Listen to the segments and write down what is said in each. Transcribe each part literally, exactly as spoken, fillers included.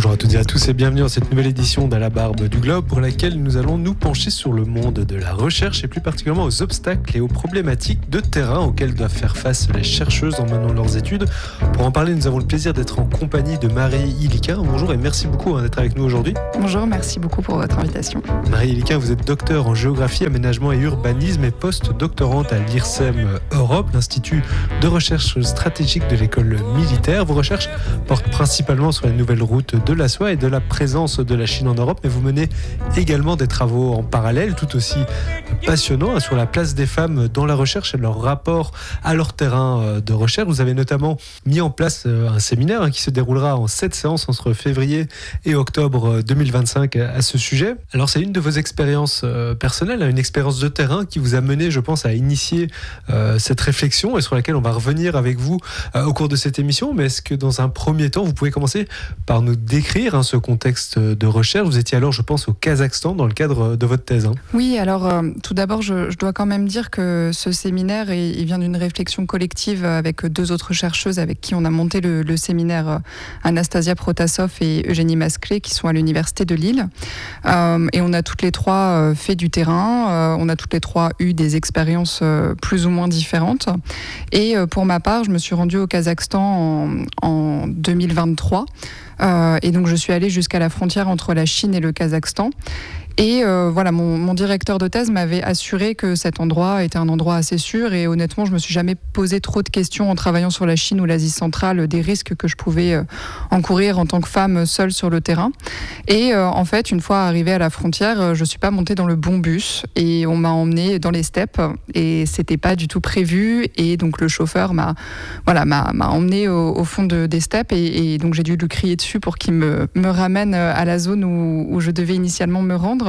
Bonjour à toutes et à tous et bienvenue dans cette nouvelle édition d'À la barbe du globe pour laquelle nous allons nous pencher sur le monde de la recherche et plus particulièrement aux obstacles et aux problématiques de terrain auxquelles doivent faire face les chercheuses en menant leurs études. Pour en parler, nous avons le plaisir d'être en compagnie de Marie Iliquin. Bonjour et merci beaucoup d'être avec nous aujourd'hui. Bonjour, merci beaucoup pour votre invitation. Marie Iliquin, vous êtes docteur en géographie, aménagement et urbanisme et post-doctorante à l'I R S E M Europe, l'Institut de recherche stratégique de l'école militaire. Vos recherches portent principalement sur les nouvelles routes de la soie et de la présence de la Chine en Europe, mais vous menez également des travaux en parallèle tout aussi passionnants sur la place des femmes dans la recherche et leur rapport à leur terrain de recherche. Vous avez notamment mis en place un séminaire qui se déroulera en sept séances entre février et octobre deux mille vingt-cinq à ce sujet. Alors c'est une de vos expériences personnelles, une expérience de terrain qui vous a mené, je pense, à initier cette réflexion et sur laquelle on va revenir avec vous au cours de cette émission. Mais est-ce que dans un premier temps, vous pouvez commencer par nous décrire hein, ce contexte de recherche? Vous étiez alors, je pense, au Kazakhstan dans le cadre de votre thèse. Hein. Oui, alors euh, tout d'abord, je, je dois quand même dire que ce séminaire, il, il vient d'une réflexion collective avec deux autres chercheuses avec qui on a monté le, le séminaire, Anastasia Protasov et Eugénie Masclé, qui sont à l'université de Lille. Euh, et on a toutes les trois euh, fait du terrain, euh, on a toutes les trois eu des expériences euh, plus ou moins différentes. Et euh, pour ma part, je me suis rendue au Kazakhstan en, en deux mille vingt-trois. Euh, et donc je suis allée jusqu'à la frontière entre la Chine et le Kazakhstan. Et euh, voilà, mon, mon directeur de thèse m'avait assuré que cet endroit était un endroit assez sûr. Et honnêtement, je me suis jamais posé trop de questions en travaillant sur la Chine ou l'Asie centrale, des risques que je pouvais euh, encourir en tant que femme seule sur le terrain. Et euh, en fait, une fois arrivée à la frontière, je suis pas montée dans le bon bus et on m'a emmenée dans les steppes. Et c'était pas du tout prévu. Et donc le chauffeur m'a, voilà, m'a, m'a emmenée au, au fond de, des steppes et, et donc j'ai dû lui crier dessus pour qu'il me, me ramène à la zone où, où je devais initialement me rendre.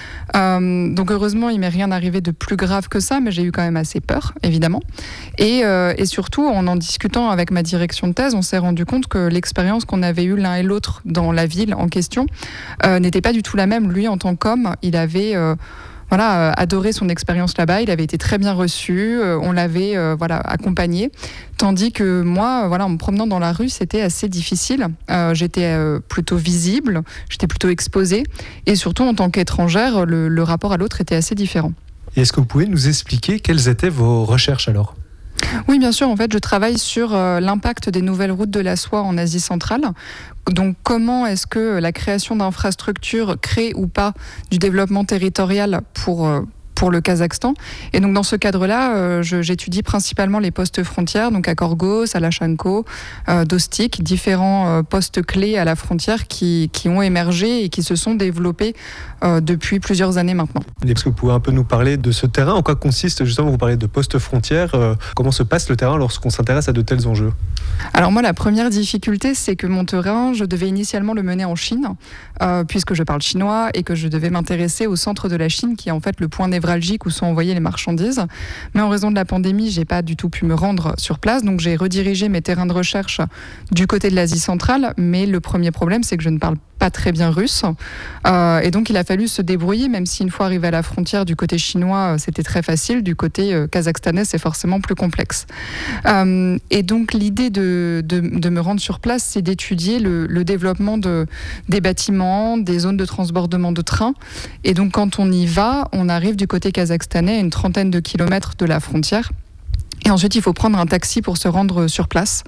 Euh, donc heureusement il m'est rien arrivé de plus grave que ça, mais j'ai eu quand même assez peur évidemment et, euh, et surtout en en discutant avec ma direction de thèse, on s'est rendu compte que l'expérience qu'on avait eue l'un et l'autre dans la ville en question euh, n'était pas du tout la même. Lui en tant qu'homme, il avait euh, Voilà, euh, adoré son expérience là-bas, il avait été très bien reçu, euh, on l'avait euh, voilà, accompagné, tandis que moi, euh, voilà, en me promenant dans la rue, c'était assez difficile. Euh, j'étais euh, plutôt visible, j'étais plutôt exposée, et surtout en tant qu'étrangère, le, le rapport à l'autre était assez différent. Et est-ce que vous pouvez nous expliquer quelles étaient vos recherches alors ? Oui, bien sûr. En fait, je travaille sur euh, l'impact des nouvelles routes de la soie en Asie centrale. Donc, comment est-ce que la création d'infrastructures crée ou pas du développement territorial pour euh, pour le Kazakhstan. Et donc dans ce cadre-là, euh, je, j'étudie principalement les postes frontières, donc à Gorgos, à Lachanko, euh, Dostik, différents euh, postes clés à la frontière qui, qui ont émergé et qui se sont développés euh, depuis plusieurs années maintenant. Est-ce que vous pouvez un peu nous parler de ce terrain? En quoi consiste justement, vous parlez de postes frontières, euh, comment se passe le terrain lorsqu'on s'intéresse à de tels enjeux? Alors moi, la première difficulté, c'est que mon terrain, je devais initialement le mener en Chine, euh, puisque je parle chinois et que je devais m'intéresser au centre de la Chine, qui est en fait le point névralgique où sont envoyées les marchandises. Mais en raison de la pandémie, j'ai pas du tout pu me rendre sur place, donc j'ai redirigé mes terrains de recherche du côté de l'Asie centrale. Mais le premier problème, c'est que je ne parle pas très bien russe. Euh, et donc il a fallu se débrouiller, même si une fois arrivé à la frontière du côté chinois, c'était très facile. Du côté euh, kazakhstanais, c'est forcément plus complexe. Euh, et donc l'idée de, de, de me rendre sur place, c'est d'étudier le, le développement de, des bâtiments, des zones de transbordement de trains. Et donc quand on y va, on arrive du côté kazakhstanais, à une trentaine de kilomètres de la frontière. Et ensuite, il faut prendre un taxi pour se rendre sur place.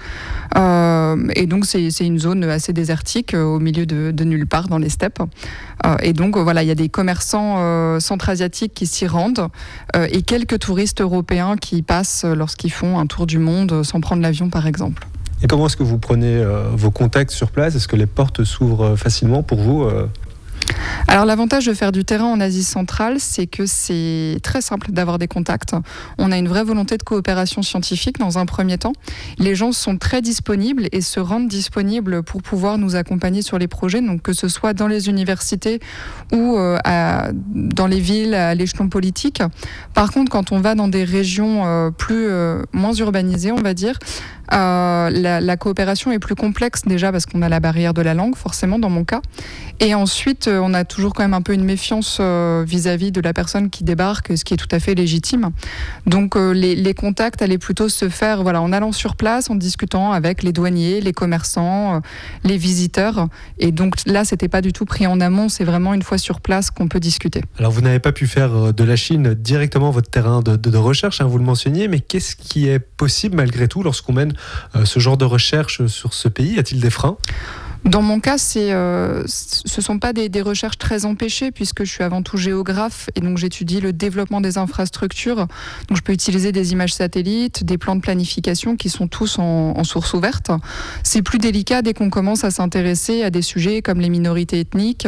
Euh, et donc, c'est, c'est une zone assez désertique, euh, au milieu de, de nulle part, dans les steppes. Euh, et donc, euh, voilà, il y a des commerçants euh, centra-asiatiques qui s'y rendent euh, et quelques touristes européens qui passent lorsqu'ils font un tour du monde sans prendre l'avion, par exemple. Et comment est-ce que vous prenez euh, vos contacts sur place? Est-ce que les portes s'ouvrent facilement pour vous euh Alors l'avantage de faire du terrain en Asie centrale, c'est que c'est très simple d'avoir des contacts. On a une vraie volonté de coopération scientifique dans un premier temps. Les gens sont très disponibles et se rendent disponibles pour pouvoir nous accompagner sur les projets, donc que ce soit dans les universités ou euh, à, dans les villes à l'échelon politique. Par contre, quand on va dans des régions euh, plus euh, moins urbanisées, on va dire, Euh, la, la coopération est plus complexe déjà parce qu'on a la barrière de la langue, forcément, dans mon cas. Et ensuite, euh, on a toujours quand même un peu une méfiance euh, vis-à-vis de la personne qui débarque, ce qui est tout à fait légitime. Donc, euh, les, les contacts allaient plutôt se faire voilà, en allant sur place, en discutant avec les douaniers, les commerçants, euh, les visiteurs. Et donc là, c'était pas du tout pris en amont, c'est vraiment une fois sur place qu'on peut discuter. Alors, vous n'avez pas pu faire de la Chine directement votre terrain de, de, de recherche, hein, vous le mentionniez, mais qu'est-ce qui est possible malgré tout lorsqu'on mène euh, ce genre de recherche sur ce pays? Y a-t-il des freins? Dans mon cas, c'est, euh, ce ne sont pas des, des recherches très empêchées puisque je suis avant tout géographe et donc j'étudie le développement des infrastructures. Donc je peux utiliser des images satellites, des plans de planification qui sont tous en, en source ouverte. C'est plus délicat dès qu'on commence à s'intéresser à des sujets comme les minorités ethniques,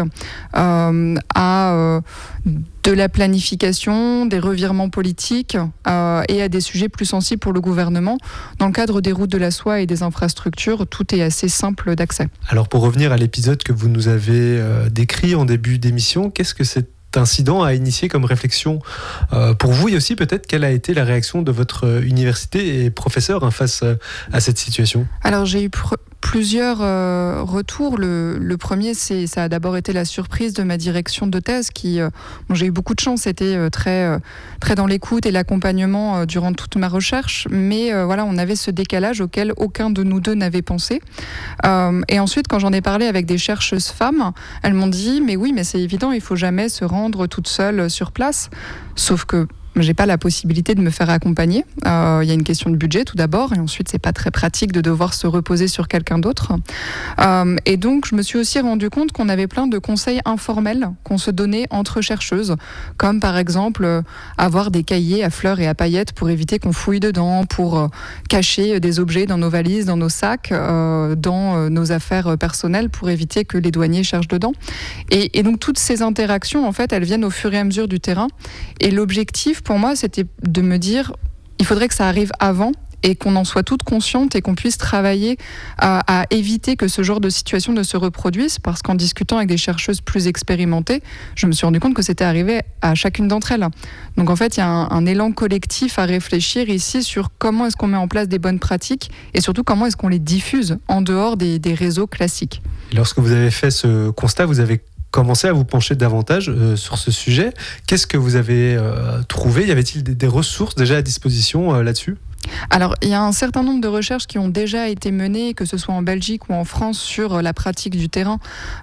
euh, à euh, de la planification, des revirements politiques euh, et à des sujets plus sensibles pour le gouvernement. Dans le cadre des routes de la soie et des infrastructures, tout est assez simple d'accès. Alors pour revenir à l'épisode que vous nous avez euh, décrit en début d'émission, qu'est-ce que cet incident a initié comme réflexion euh, pour vous et aussi peut-être quelle a été la réaction de votre université et professeur hein, face euh, à cette situation? Alors j'ai eu pr- plusieurs euh, retours. Le, le premier, c'est, ça a d'abord été la surprise de ma direction de thèse qui, euh, bon, j'ai eu beaucoup de chance, c'était euh, très, euh, très dans l'écoute et l'accompagnement euh, durant toute ma recherche, mais euh, voilà, on avait ce décalage auquel aucun de nous deux n'avait pensé. Euh, et ensuite, quand j'en ai parlé avec des chercheuses femmes, elles m'ont dit, mais oui, mais c'est évident, il faut jamais se rendre toute seule sur place, sauf que j'ai pas la possibilité de me faire accompagner. Il euh, y a une question de budget tout d'abord, et ensuite c'est pas très pratique de devoir se reposer sur quelqu'un d'autre. Euh, et donc je me suis aussi rendu compte qu'on avait plein de conseils informels qu'on se donnait entre chercheuses, comme par exemple euh, avoir des cahiers à fleurs et à paillettes pour éviter qu'on fouille dedans, pour euh, cacher des objets dans nos valises, dans nos sacs, euh, dans euh, nos affaires personnelles, pour éviter que les douaniers cherchent dedans. Et, et donc toutes ces interactions, en fait, elles viennent au fur et à mesure du terrain. Et l'objectif pour moi, c'était de me dire, il faudrait que ça arrive avant et qu'on en soit toutes conscientes et qu'on puisse travailler à, à éviter que ce genre de situation ne se reproduise, parce qu'en discutant avec des chercheuses plus expérimentées, je me suis rendu compte que c'était arrivé à chacune d'entre elles. Donc en fait, il y a un, un élan collectif à réfléchir ici sur comment est-ce qu'on met en place des bonnes pratiques et surtout comment est-ce qu'on les diffuse en dehors des, des réseaux classiques. Lorsque vous avez fait ce constat, vous avez commencé à vous pencher davantage euh, sur ce sujet. Qu'est-ce que vous avez euh, trouvé? Y avait-il des, des ressources déjà à disposition euh, là-dessus? Alors, il y a un certain nombre de recherches qui ont déjà été menées, que ce soit en Belgique ou en France, sur la pratique du terrain,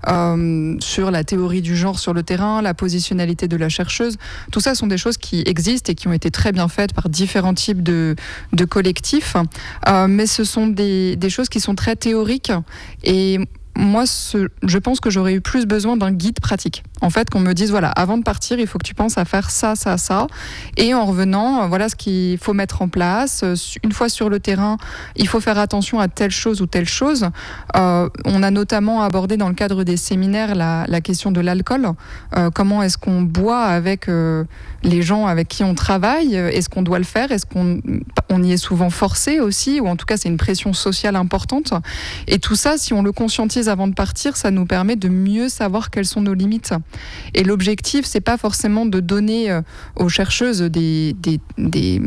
euh, sur la théorie du genre sur le terrain, la positionnalité de la chercheuse. Tout ça sont des choses qui existent et qui ont été très bien faites par différents types de, de collectifs. Euh, mais ce sont des, des choses qui sont très théoriques et moi, ce, je pense que j'aurais eu plus besoin d'un guide pratique. En fait, qu'on me dise, voilà, avant de partir, il faut que tu penses à faire ça, ça, ça. Et en revenant, voilà ce qu'il faut mettre en place. Une fois sur le terrain, il faut faire attention à telle chose ou telle chose. Euh, on a notamment abordé dans le cadre des séminaires la, la question de l'alcool. Euh, comment est-ce qu'on boit avec euh, les gens avec qui on travaille? Est-ce qu'on doit le faire? Est-ce qu'on on y est souvent forcé aussi? Ou en tout cas, c'est une pression sociale importante. Et tout ça, si on le conscientise avant de partir, ça nous permet de mieux savoir quelles sont nos limites. Et l'objectif, c'est pas forcément de donner aux chercheuses des, des, des,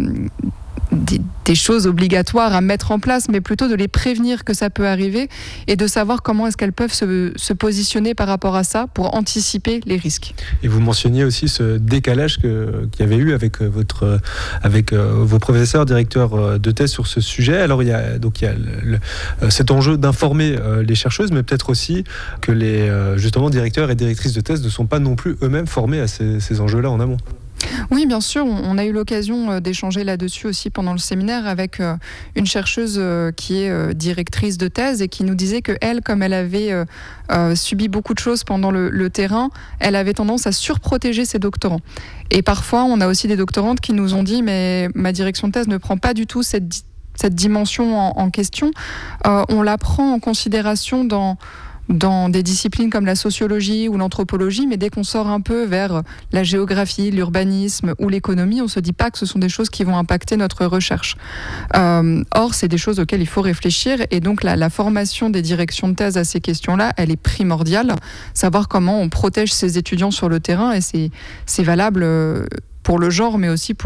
des, des choses obligatoires à mettre en place, mais plutôt de les prévenir que ça peut arriver et de savoir comment est-ce qu'elles peuvent se, se positionner par rapport à ça pour anticiper les risques. Et vous mentionniez aussi ce décalage que, qu'il y avait eu avec, votre, avec vos professeurs, directeurs de thèse sur ce sujet. Alors il y a, donc, il y a le, le, cet enjeu d'informer les chercheuses, mais peut-être aussi que les justement, directeurs et directrices de thèse ne sont pas non plus eux-mêmes formés à ces, ces enjeux-là en amont. Oui, bien sûr. On a eu l'occasion d'échanger là-dessus aussi pendant le séminaire avec une chercheuse qui est directrice de thèse et qui nous disait que elle, comme elle avait euh, subi beaucoup de choses pendant le, le terrain, elle avait tendance à surprotéger ses doctorants. Et parfois, on a aussi des doctorantes qui nous ont dit « mais ma direction de thèse ne prend pas du tout cette, cette dimension en, en question. Euh, on la prend en considération dans... » dans des disciplines comme la sociologie ou l'anthropologie, mais dès qu'on sort un peu vers la géographie, l'urbanisme ou l'économie, on ne se dit pas que ce sont des choses qui vont impacter notre recherche. Euh, or, c'est des choses auxquelles il faut réfléchir, et donc la, la formation des directions de thèse à ces questions-là, elle est primordiale. Savoir comment on protège ses étudiants sur le terrain, et c'est, c'est valable pour le genre, mais aussi pour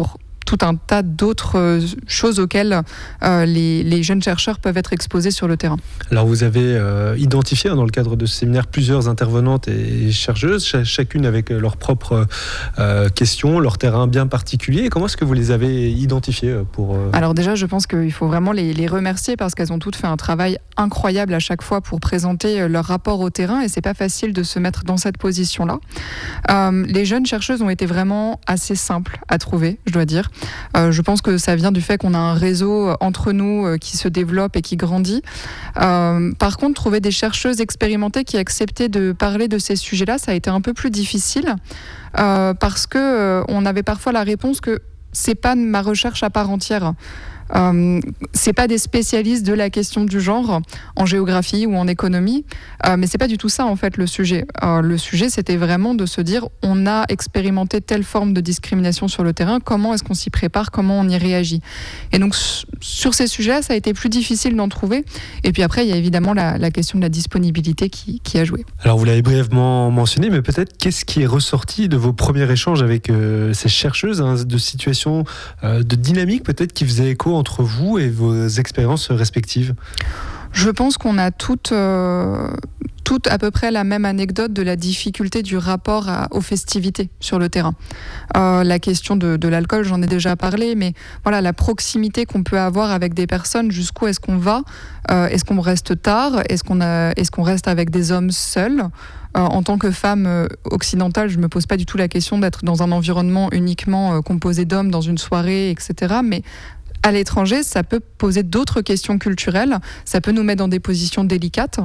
tout un tas d'autres choses auxquelles euh, les, les jeunes chercheurs peuvent être exposés sur le terrain. Alors vous avez euh, identifié hein, dans le cadre de ce séminaire plusieurs intervenantes et chercheuses, ch- chacune avec leurs propres euh, questions, leur terrain bien particulier. Comment est-ce que vous les avez identifiées pour euh... Alors déjà, je pense qu'il faut vraiment les, les remercier parce qu'elles ont toutes fait un travail incroyable à chaque fois pour présenter leur rapport au terrain et c'est pas facile de se mettre dans cette position-là. Euh, les jeunes chercheuses ont été vraiment assez simples à trouver, je dois dire. Euh, je pense que ça vient du fait qu'on a un réseau entre nous euh, qui se développe et qui grandit. Euh, par contre, trouver des chercheuses expérimentées qui acceptaient de parler de ces sujets-là, ça a été un peu plus difficile euh, parce que euh, on avait parfois la réponse que c'est pas ma recherche à part entière. Euh, c'est pas des spécialistes de la question du genre en géographie ou en économie, euh, mais c'est pas du tout ça en fait le sujet. Euh, le sujet c'était vraiment de se dire on a expérimenté telle forme de discrimination sur le terrain, comment est-ce qu'on s'y prépare, comment on y réagit. Et donc s- sur ces sujets-là, ça a été plus difficile d'en trouver. Et puis après, il y a évidemment la, la question de la disponibilité qui, qui a joué. Alors vous l'avez brièvement mentionné, mais peut-être qu'est-ce qui est ressorti de vos premiers échanges avec euh, ces chercheuses, hein, de situations, euh, de dynamiques peut-être qui faisaient écho entre vous et vos expériences respectives? Je pense qu'on a toutes, euh, toutes à peu près la même anecdote de la difficulté du rapport à, aux festivités sur le terrain. Euh, la question de, de l'alcool, j'en ai déjà parlé, mais voilà, la proximité qu'on peut avoir avec des personnes, jusqu'où est-ce qu'on va, euh, est-ce qu'on reste tard, est-ce qu'on, a, est-ce qu'on reste avec des hommes seuls? Euh, en tant que femme euh, occidentale, je ne me pose pas du tout la question d'être dans un environnement uniquement euh, composé d'hommes dans une soirée, et cetera. Mais à l'étranger, ça peut poser d'autres questions culturelles, ça peut nous mettre dans des positions délicates.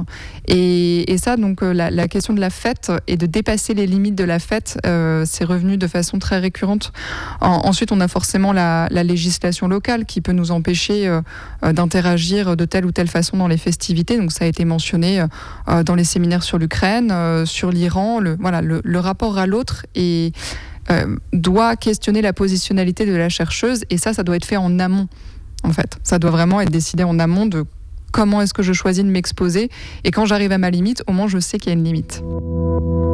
Et, et ça, donc, la, la question de la fête et de dépasser les limites de la fête, euh, c'est revenu de façon très récurrente. En, ensuite, on a forcément la, la législation locale qui peut nous empêcher euh, d'interagir de telle ou telle façon dans les festivités. Donc, ça a été mentionné euh, dans les séminaires sur l'Ukraine, euh, sur l'Iran. Le, voilà, le, le rapport à l'autre est... Euh, doit questionner la positionnalité de la chercheuse et ça, ça doit être fait en amont en fait. Ça doit vraiment être décidé en amont de comment est-ce que je choisis de m'exposer et quand j'arrive à ma limite, au moins je sais qu'il y a une limite.